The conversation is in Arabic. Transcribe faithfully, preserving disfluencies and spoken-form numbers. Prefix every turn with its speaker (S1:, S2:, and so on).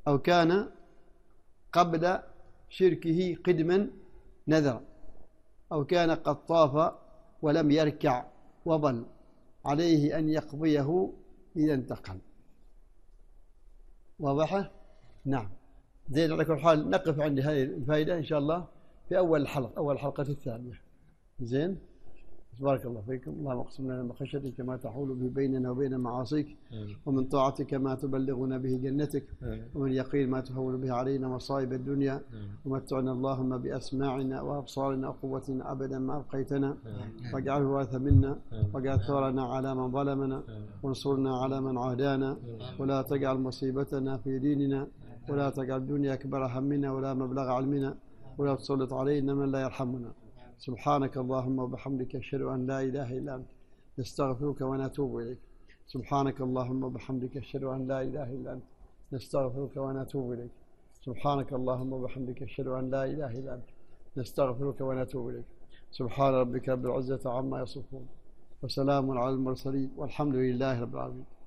S1: أو كان قبل شركه قدما نذر، أو كان قد طاف ولم يركع وظل، عليه أن يقضيه إذا انتقل. واضحة؟ نعم. زين، على كل حال نقف عند هذه الفائدة إن شاء الله في أول الحلقة، أول الحلقة الثانية. زين، بارك الله فيكم. اللهم اقسم لنا من خشيتك ما تحول به بيننا وبين معاصيك، ومن طاعتك ما تبلغنا به جنتك، ومن يقين ما تهون به علينا مصائب الدنيا، ومتعنا اللهم بأسماعنا وأبصارنا وقوتنا أبدا ما أبقيتنا، واجعله الوارث منا، واجعل ثارنا على من ظلمنا، وانصرنا على من عادانا، ولا تجعل مصيبتنا في ديننا، ولا تجعل الدنيا أكبر همنا ولا مبلغ علمنا، ولا تسلط علينا من لا يرحمنا. سبحانك اللهم وبحمدك أشهد أن لا إله إلا أنت نستغفرك ونتوب إليك. سبحانك اللهم وبحمدك أشهد أن لا إله إلا أنت نستغفرك ونتوب إليك. سبحانك اللهم وبحمدك أشهد أن لا إله إلا أنت نستغفرك ونتوب إليك. سبحان ربك رب العزة عما يصفون، وسلام على المرسلين، والحمد لله رب العالمين.